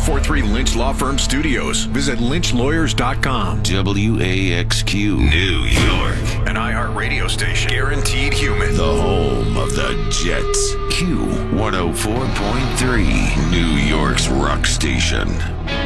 443 Lynch Law Firm Studios. Visit lynchlawyers.com. WAXQ New York. An iHeart radio station. Guaranteed human. The home of the Jets. Q104.3, New York's rock station.